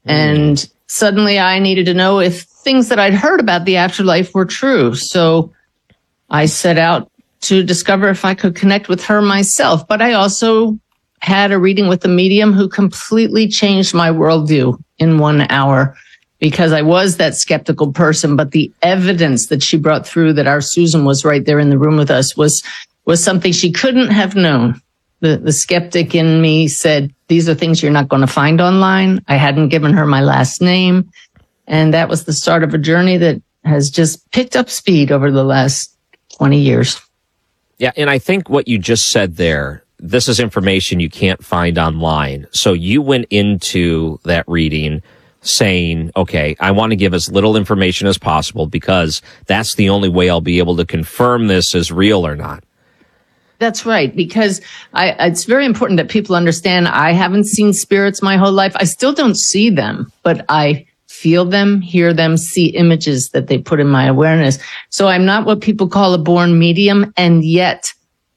And suddenly I needed to know if things that I'd heard about the afterlife were true. So I set out to discover if I could connect with her myself. But I also had a reading with a medium who completely changed my worldview in 1 hour, because I was that skeptical person. But the evidence that she brought through that our Susan was right there in the room with us was something she couldn't have known. The skeptic in me said, these are things you're not going to find online. I hadn't given her my last name. And that was the start of a journey that has just picked up speed over the last 20 years. Yeah, and I think what you just said there, this is information you can't find online. So you went into that reading saying, okay, I want to give as little information as possible because that's the only way I'll be able to confirm this is real or not. That's right, because it's very important that people understand I haven't seen spirits my whole life. I still don't see them, but I feel them, hear them, see images that they put in my awareness. So I'm not what people call a born medium, and yet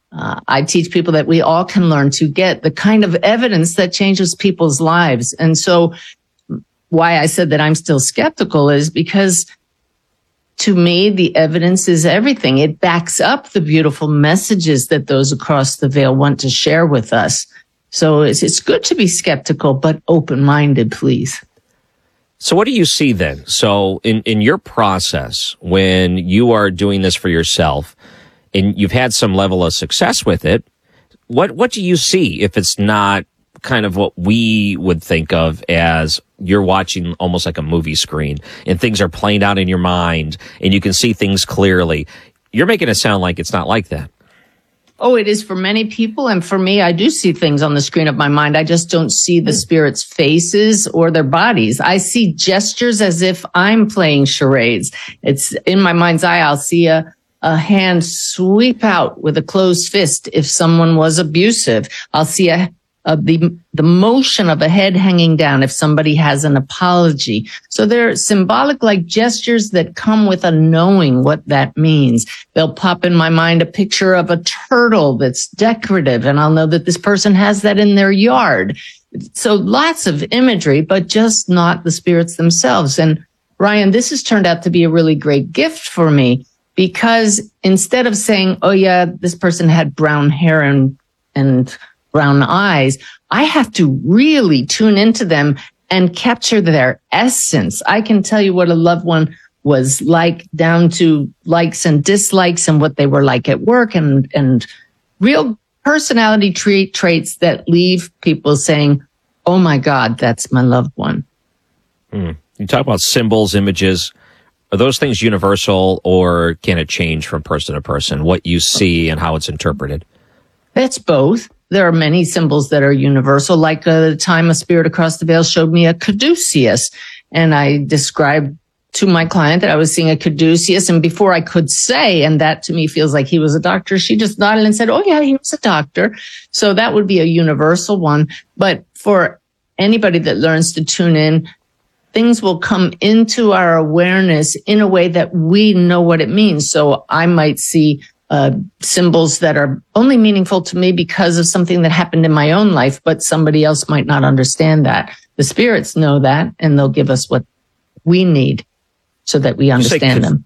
I teach people that we all can learn to get the kind of evidence that changes people's lives. And so why I said that I'm still skeptical is because to me, the evidence is everything. It backs up the beautiful messages that those across the veil want to share with us. So it's good to be skeptical, but open-minded, please. So what do you see then? So in your process, when you are doing this for yourself and you've had some level of success with it, what do you see if it's not kind of what we would think of as you're watching almost like a movie screen and things are playing out in your mind and you can see things clearly? You're making it sound like it's not like that. Oh, it is for many people. And for me, I do see things on the screen of my mind. I just don't see the spirits' faces or their bodies. I see gestures as if I'm playing charades. It's in my mind's eye. I'll see a hand sweep out with a closed fist if someone was abusive. I'll see the motion of a head hanging down if somebody has an apology. So they're symbolic, like gestures that come with a knowing what that means. They'll pop in my mind a picture of a turtle that's decorative, and I'll know that this person has that in their yard. So lots of imagery, but just not the spirits themselves. And Ryan, this has turned out to be a really great gift for me, because instead of saying, oh yeah, this person had brown hair and brown eyes, I have to really tune into them and capture their essence. I can tell you what a loved one was like, down to likes and dislikes and what they were like at work, and real personality traits that leave people saying, oh my God, that's my loved one. You talk about symbols, images. Are those things universal, or can it change from person to person, what you see and how it's interpreted? It's both. There are many symbols that are universal. Like the time a spirit across the veil showed me a caduceus, and I described to my client that I was seeing a caduceus, and before I could say, and that to me feels like he was a doctor, she just nodded and said, oh yeah, he was a doctor. So that would be a universal one. But for anybody that learns to tune in, things will come into our awareness in a way that we know what it means. So I might see symbols that are only meaningful to me because of something that happened in my own life, but somebody else might not understand that. The spirits know that, and they'll give us what we need so that we understand them.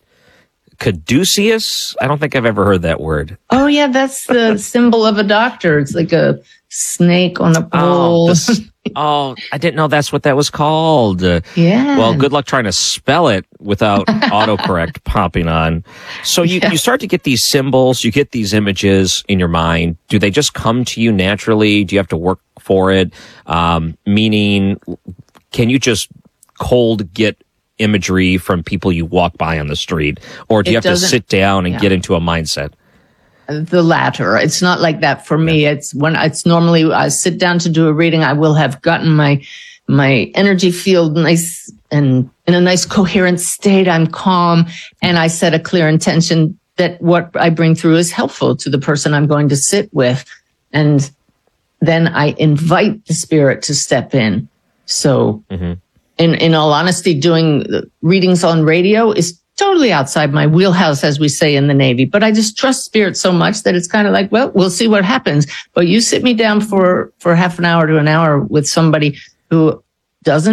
Caduceus? I don't think I've ever heard that word. Oh yeah, that's the symbol of a doctor. It's like a snake on a pole. Oh, I didn't know that's what that was called. Yeah. Well, good luck trying to spell it without autocorrect popping on. So you start to get these symbols, you get these images in your mind. Do they just come to you naturally? Do you have to work for it? Meaning, can you just cold get imagery from people you walk by on the street? Or do you have to sit down and get into a mindset? The latter. It's not like that for me. It's normally I sit down to do a reading. I will have gotten my energy field nice and in a nice coherent state. I'm calm, and I set a clear intention that what I bring through is helpful to the person I'm going to sit with. And then I invite the spirit to step in. So in all honesty, doing readings on radio is totally outside my wheelhouse, as we say in the Navy. But I just trust spirit so much that it's kind of like, well, we'll see what happens. But you sit me down for half an hour to an hour with somebody who doesn't